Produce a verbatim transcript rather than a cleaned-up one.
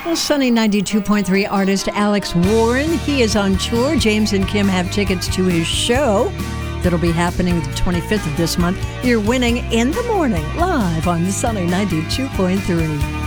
Well, Sunny ninety-two point three artist Alex Warren, he is on tour. James and Kim have tickets to his show that'll be happening the twenty-fifth of this month. You're winning in the morning, live on Sunny ninety-two point three.